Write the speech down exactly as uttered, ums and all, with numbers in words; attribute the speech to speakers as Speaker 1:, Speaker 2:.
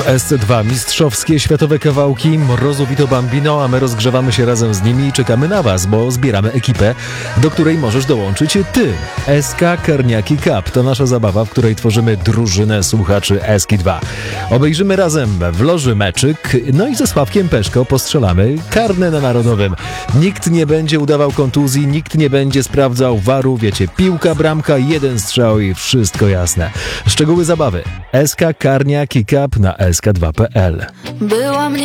Speaker 1: S C dwa, mistrzowskie światowe kawałki Mrozu Vito Bambino, a my rozgrzewamy się razem z nimi i czekamy na Was, bo zbieramy ekipę, do której możesz dołączyć Ty. S K Karniaki Cup to nasza zabawa, w której tworzymy drużynę słuchaczy Eski dwa. Obejrzymy razem w loży meczyk, no i ze Sławkiem Peszko postrzelamy karne na Narodowym. Nikt nie będzie udawał kontuzji, nikt nie będzie sprawdzał waru, wiecie, piłka, bramka, jeden strzał i wszystko jasne. Szczegóły zabawy. S K Karniaki Cup na S K dwa kropka p l.